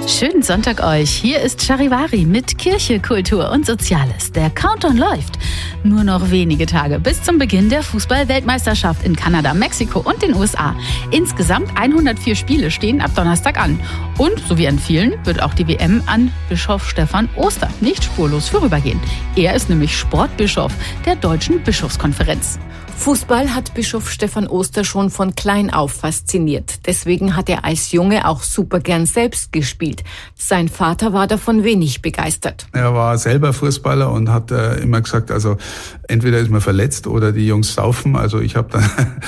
Schönen Sonntag euch. Hier ist Charivari mit Kirche, Kultur und Soziales. Der Countdown läuft. Nur noch wenige Tage bis zum Beginn der Fußball-Weltmeisterschaft in Kanada, Mexiko und den USA. Insgesamt 104 Spiele stehen ab Donnerstag an. Und, so wie an vielen, wird auch die WM an Bischof Stephan Oster nicht spurlos vorübergehen. Er ist nämlich Sportbischof der Deutschen Bischofskonferenz. Fußball hat Bischof Stephan Oster schon von klein auf fasziniert. Deswegen hat er als Junge auch super gern selbst gespielt. Sein Vater war davon wenig begeistert. Er war selber Fußballer und hat immer gesagt, also entweder ist man verletzt oder die Jungs saufen. Also ich habe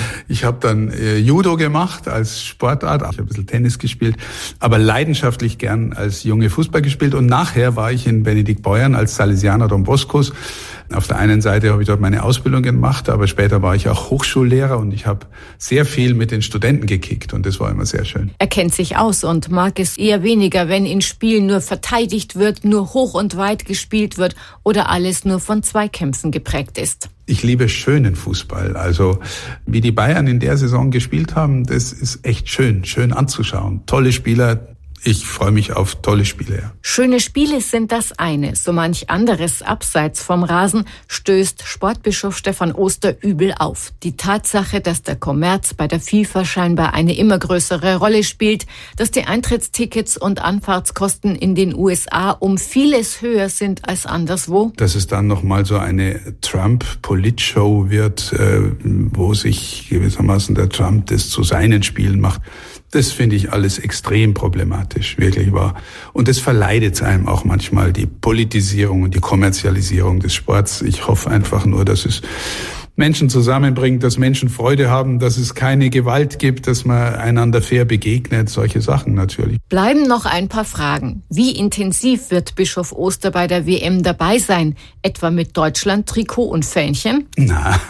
dann Judo gemacht als Sportart. Ich habe ein bisschen Tennis gespielt, aber leidenschaftlich gern als Junge Fußball gespielt. Und nachher war ich in Benediktbeuern als Salesianer Don Boscos. Auf der einen Seite habe ich dort meine Ausbildung gemacht, aber später war ich auch Hochschullehrer und ich habe sehr viel mit den Studenten gekickt und das war immer sehr schön. Er kennt sich aus und mag es eher weniger, wenn in Spielen nur verteidigt wird, nur hoch und weit gespielt wird oder alles nur von Zweikämpfen geprägt ist. Ich liebe schönen Fußball. Also wie die Bayern in der Saison gespielt haben, das ist echt schön anzuschauen. Tolle Spieler. Ich freue mich auf tolle Spiele. Ja. Schöne Spiele sind das eine. So manch anderes abseits vom Rasen stößt Sportbischof Stephan Oster übel auf. Die Tatsache, dass der Kommerz bei der FIFA scheinbar eine immer größere Rolle spielt, dass die Eintrittstickets und Anfahrtskosten in den USA um vieles höher sind als anderswo. Dass es dann nochmal so eine Trump-Politshow wird, wo sich gewissermaßen der Trump das zu seinen Spielen macht. Das finde ich alles extrem problematisch, wirklich wahr. Und das verleidet einem auch manchmal, die Politisierung und die Kommerzialisierung des Sports. Ich hoffe einfach nur, dass es Menschen zusammenbringt, dass Menschen Freude haben, dass es keine Gewalt gibt, dass man einander fair begegnet, solche Sachen natürlich. Bleiben noch ein paar Fragen. Wie intensiv wird Bischof Oster bei der WM dabei sein? Etwa mit Deutschland-Trikot und Fähnchen? Na,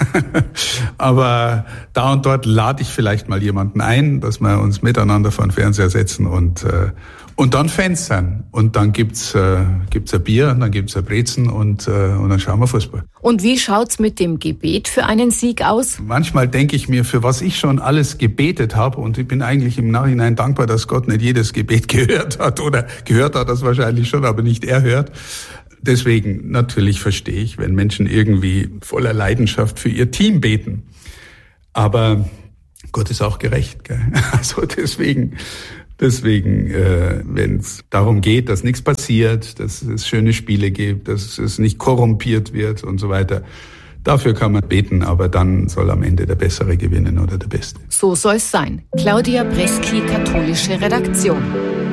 aber da und dort lade ich vielleicht mal jemanden ein, dass wir uns miteinander vor den Fernseher setzen und dann Fans sein. Und dann gibt's ein Bier, dann gibt's ein Brezen und dann schauen wir Fußball. Und wie schaut's mit dem Gebet für einen Sieg aus? Manchmal denke ich mir, für was ich schon alles gebetet habe, und ich bin eigentlich im Nachhinein dankbar, dass Gott nicht jedes Gebet gehört hat, oder gehört hat das wahrscheinlich schon, aber nicht er hört. Deswegen, natürlich verstehe ich, wenn Menschen irgendwie voller Leidenschaft für ihr Team beten. Aber Gott ist auch gerecht, gell? Also deswegen, wenn es darum geht, dass nichts passiert, dass es schöne Spiele gibt, dass es nicht korrumpiert wird und so weiter, dafür kann man beten, aber dann soll am Ende der Bessere gewinnen oder der Beste. So soll's sein. Claudia Breski, katholische Redaktion.